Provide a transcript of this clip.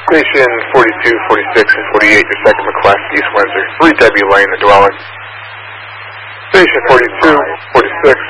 Station 42, 46, and 48, your second request, East Windsor, 3W Lane, the dwelling. Station 42, 46,